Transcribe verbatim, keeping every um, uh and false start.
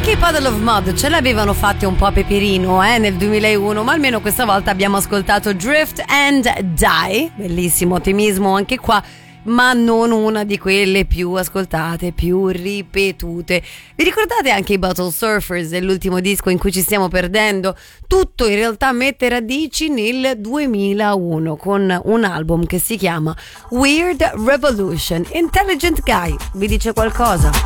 Anche i Puddle of Mudd ce l'avevano fatti un po' a peperino eh, nel duemilauno, ma almeno questa volta abbiamo ascoltato Drift and Die, bellissimo ottimismo anche qua, ma non una di quelle più ascoltate, più ripetute. Vi ricordate anche i Bottle Surfers, l'ultimo disco in cui ci stiamo perdendo? Tutto in realtà mette radici nel duemilauno con un album che si chiama Weird Revolution. Intelligent Guy, vi dice qualcosa?